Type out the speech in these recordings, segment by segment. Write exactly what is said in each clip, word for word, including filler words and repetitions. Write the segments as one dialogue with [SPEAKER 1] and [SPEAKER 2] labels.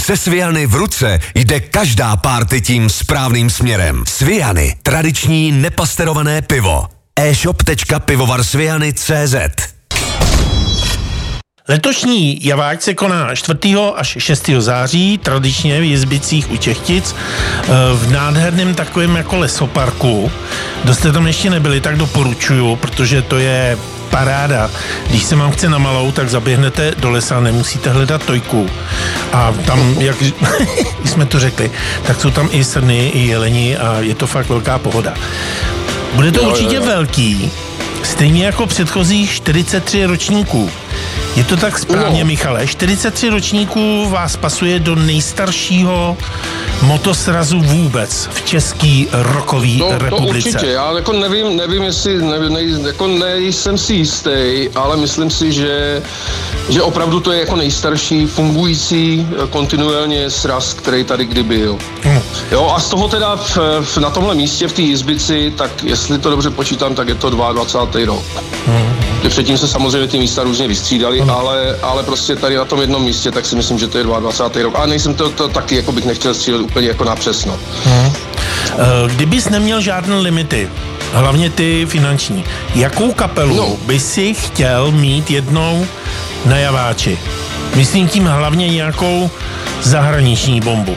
[SPEAKER 1] Se Sviany v ruce jde každá párty tím správným směrem. Sviany, tradiční nepasterované pivo. e-shop tečka pivovar sviany tečka cé zet.
[SPEAKER 2] Letošní Javáč se koná čtvrtého až šestého září, tradičně v Jizbicích u Čechtic, v nádherném takovém jako lesoparku. Kdo jste tam ještě nebyli, tak doporučuju, protože to je paráda. Když se vám chce na malou, tak zaběhnete do lesa, nemusíte hledat tojku. A tam, jak jsme to řekli, tak jsou tam i srny, i jeleni a je to fakt velká pohoda. Bude to jo, určitě jo, jo. velký, stejně jako předchozích čtyřicet tři ročníků. Je to tak správně, no. Michale? čtyřicet tři ročníků vás pasuje do nejstaršího motosrazu vůbec v české rockové
[SPEAKER 3] no,
[SPEAKER 2] republice.
[SPEAKER 3] To určitě, já jako nevím, nevím jestli, nevím, nej, jako nejsem si jistý, ale myslím si, že, že opravdu to je jako nejstarší fungující kontinuálně sraz, který tady kdy byl. Hmm. Jo, a z toho teda v, v, na tomhle místě v té Jizbici, tak jestli to dobře počítám, tak je to dvacátý druhý rok. Hmm. Předtím se samozřejmě ty místa různě vystřídali, hmm. ale, ale prostě tady na tom jednom místě, tak si myslím, že to je dvacátý druhý rok. A nejsem to, to taky, jako bych nechtěl střílet úplně jako napřesno.
[SPEAKER 2] Hmm. Kdybys neměl žádné limity, hlavně ty finanční, jakou kapelu no. by si chtěl mít jednou na Javáči? Myslím tím hlavně nějakou zahraniční bombu.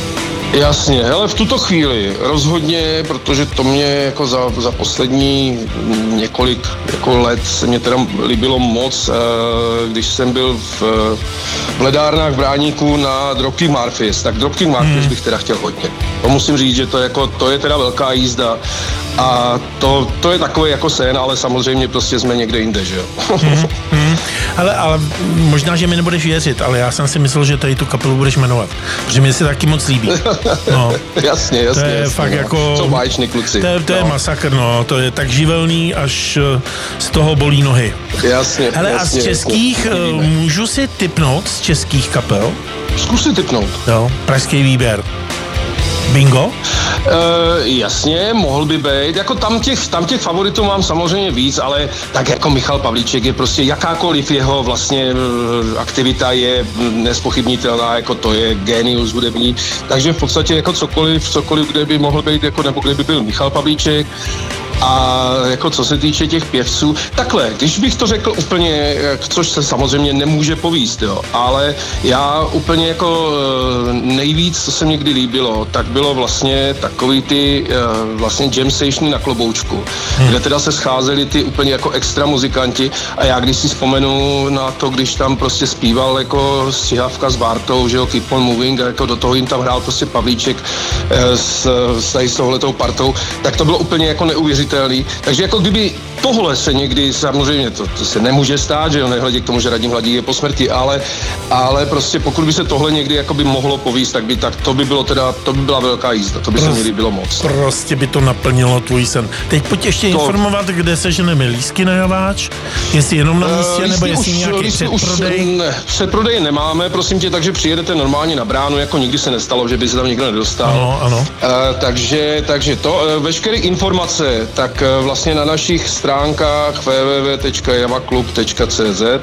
[SPEAKER 3] Jasně, hele, v tuto chvíli rozhodně, protože to mě jako za, za poslední několik jako let se mě teda líbilo moc, když jsem byl v, v ledárnách v Bráníku na Dropkick Murphys, tak Dropkick Murphys hmm. bych teda chtěl hodně. To musím říct, že to je, jako, to je teda velká jízda a to, to je takový jako sen, ale samozřejmě prostě jsme někde jinde, že jo.
[SPEAKER 2] hmm. Hmm. Ale, ale možná, že mi nebudeš věřit, ale já jsem si myslel, že tady tu kapelu budeš jmenovat, protože mi se taky moc líbí. No.
[SPEAKER 3] jasně, jasně.
[SPEAKER 2] To je
[SPEAKER 3] jasně,
[SPEAKER 2] fakt
[SPEAKER 3] no.
[SPEAKER 2] jako...
[SPEAKER 3] Co báječní kluci.
[SPEAKER 2] To je, to
[SPEAKER 3] no.
[SPEAKER 2] je masakr, no. To je tak živelný, až z toho bolí nohy.
[SPEAKER 3] Jasně,
[SPEAKER 2] hele,
[SPEAKER 3] jasně.
[SPEAKER 2] a z českých, jasně, můžu si tipnout z českých kapel?
[SPEAKER 3] Zkus si tipnout.
[SPEAKER 2] Jo, pražský výběr. Bingo?
[SPEAKER 3] E, jasně, mohl by být. Jako tam těch, tam těch favoritů mám samozřejmě víc, ale tak jako Michal Pavlíček je prostě jakákoliv jeho vlastně aktivita je nespochybnitelná, jako to je génius hudební. Takže v podstatě jako cokoliv, cokoliv, kde by mohl být, jako, nebo kde by byl Michal Pavlíček. A jako co se týče těch pěvců, takhle, když bych to řekl úplně, což se samozřejmě nemůže povíst, jo, ale já úplně jako nejvíc, co se mě kdy líbilo, tak bylo vlastně takový ty vlastně jam sessiony na Kloboučku, hmm. kde teda se scházeli ty úplně jako extra muzikanti a já když si vzpomenu na to, když tam prostě zpíval jako Střihavka s Bártou, že jo, Keep on Moving, a jako do toho jim tam hrál prostě Pavlíček s, s, s tohletou partou, tak to bylo úplně jako neuvěřitelné. Takže jako kdyby tohle se někdy, samozřejmě to, to se nemůže stát, že jo, nehledě k tomu, že Radim Hladík je po smrti, ale, ale prostě pokud by se tohle někdy jako by mohlo povíst, tak by tak to by bylo teda, to by byla velká jízda, to by Prost, se mi líbilo moc.
[SPEAKER 2] Prostě by to naplnilo tvůj sen. Teď pojď ještě to, informovat, kde se ženeme lístky na Javáč, jestli jenom na místě, uh, nebo jestli už, nějaký předprodej.
[SPEAKER 3] Ne, předprodej nemáme, prosím tě, takže přijedete normálně na bránu, jako nikdy se nestalo, že by se tam nikdo nedostal.
[SPEAKER 2] Ano, ano.
[SPEAKER 3] Uh, takže, takže to, uh, veškeré informace, tak uh, vlastně na našich stránkách w w w tečka javaklub tečka cé zet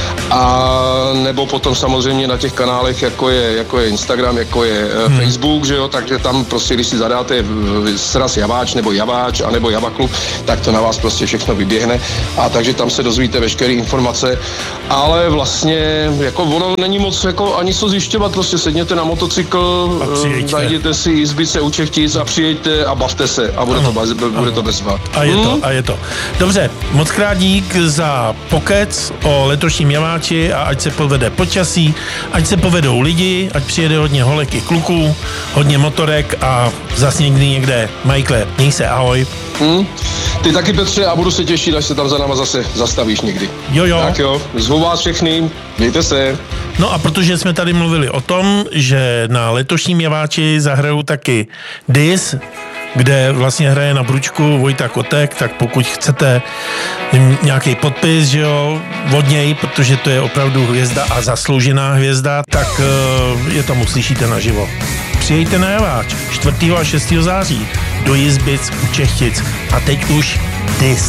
[SPEAKER 3] a nebo potom samozřejmě na těch kanálech, jako je, jako je Instagram, jako je hmm. Facebook, že jo, takže tam prostě, když si zadáte sraz Javáč nebo Javáč, anebo Javaklub, tak to na vás prostě všechno vyběhne a takže tam se dozvíte veškeré informace, ale vlastně jako ono není moc jako ani co zjišťovat, prostě sedněte na motocykl, najděte si Jizbice u Čechtic a přijeďte a bavte se a bude ano, to, bude ano. to bezva.
[SPEAKER 2] A je hmm? to, a je to. Dobře, moc krát dík za pokec o letošním Javáči a ať se povede počasí, ať se povedou lidi, ať přijede hodně holek i kluků, hodně motorek a zas někdy někde. Michael, měj se, ahoj.
[SPEAKER 3] Hmm? Ty taky, Petře, a budu se těšit, až se tam za náma zase zastavíš někdy.
[SPEAKER 2] Jo, jo.
[SPEAKER 3] Tak jo, zvu vás všechny, mějte se.
[SPEAKER 2] No a protože jsme tady mluvili o tom, že na letošním Javáči zahrajou taky Dis, kde vlastně hraje na bručku Vojta Kotek, tak pokud chcete nějaký podpis, že jo, od něj, protože to je opravdu hvězda a zasloužená hvězda, tak je tam uslyšíte naživo. Přijejte na Javáč čtvrtého a šestého září do Jizbic u Čechtic a teď už Dis.